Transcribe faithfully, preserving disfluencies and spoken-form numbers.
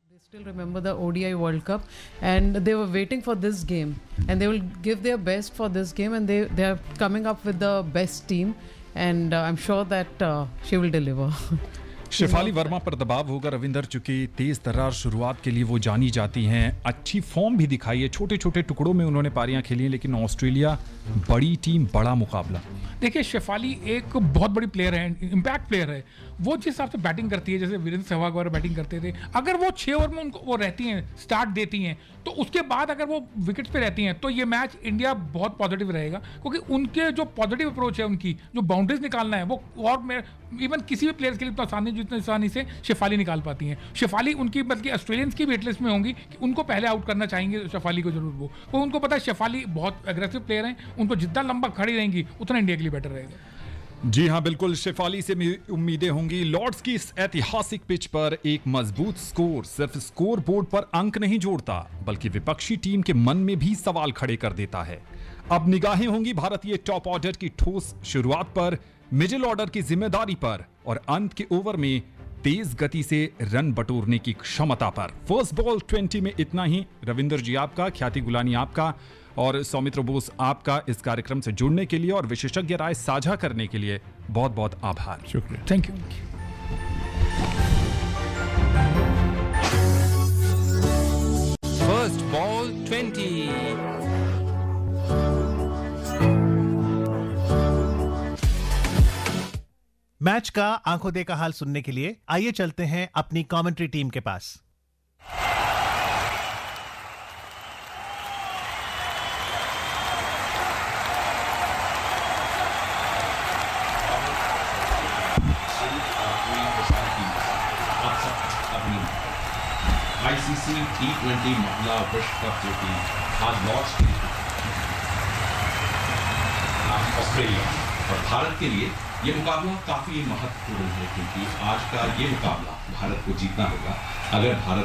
They still remember the O D I World Cup, and they were waiting for this game, and they will give their best for this game, and they they are coming up with the best team, and uh, I'm sure that uh, she will deliver. Shefali Verma पर दबाव होगा रविंदर, चूंकि तेज तर्रार शुरुआत के लिए वो जानी जाती हैं, अच्छी फॉर्म भी दिखाई है, छोटे छोटे टुकड़ों में उन्होंने पारियां खेली हैं, लेकिन ऑस्ट्रेलिया बड़ी टीम, बड़ा मुकाबला। देखिए शेफाली एक बहुत बड़ी प्लेयर है, इम्पैक्ट प्लेयर है। वो जिस हिसाब से बैटिंग करती है, जैसे वीरेंद्र सहवाग वगैरह बैटिंग करते थे, अगर वो छः ओवर में उनको वो रहती हैं, स्टार्ट देती हैं, तो उसके बाद अगर वो विकेट्स पे रहती हैं तो ये मैच इंडिया बहुत पॉजिटिव रहेगा, क्योंकि उनके जो पॉजिटिव अप्रोच है, उनकी जो बाउंड्रीज निकालना है वो, और मैं इवन किसी भी प्लेयर्स के लिए तो आसानी जितनी आसानी से शेफाली निकाल पाती हैं। शेफाली उनकी बल्कि ऑस्ट्रेलियंस की भी हिटलिस्ट में होंगी कि उनको पहले आउट करना चाहेंगे शेफाली को जरूर, वो वो उनको पता है शेफाली बहुत एग्रेसिव प्लेयर हैं, उनको जितना लंबा खड़ी रहेंगी उतना इंडिया के लिए बेटर रहेगा। जी हां, बिल्कुल शेफाली से उम्मीदें होंगी। लॉर्ड्स की इस ऐतिहासिक पिच पर एक मजबूत स्कोर सिर्फ स्कोर बोर्ड पर अंक नहीं जोड़ता, बल्कि विपक्षी टीम के मन में भी सवाल खड़े कर देता है। अब निगाहें होंगी भारतीय टॉप ऑर्डर की ठोस शुरुआत पर, मिडिल ऑर्डर की जिम्मेदारी पर, और अंत के ओवर में तेज गति से रन बटोरने की क्षमता पर। फर्स्ट बॉल ट्वेंटी में इतना ही। रविंदर जी आपका, ख्याति गुलानी आपका, और सौमित्र बोस आपका इस कार्यक्रम से जुड़ने के लिए और विशेषज्ञ राय साझा करने के लिए बहुत बहुत आभार। शुक्रिया, thank you. First ball twenty. Match का आंखों देखा हाल सुनने के लिए आइए चलते हैं अपनी कमेंट्री टीम के पास। आईसीसी टी ट्वेंटी महिला विश्व कप जो कि आज लॉर्ड्स की ऑस्ट्रेलिया और भारत के लिए ये मुकाबला काफी महत्वपूर्ण है, क्योंकि आज का ये मुकाबला भारत को जीतना होगा। अगर भारत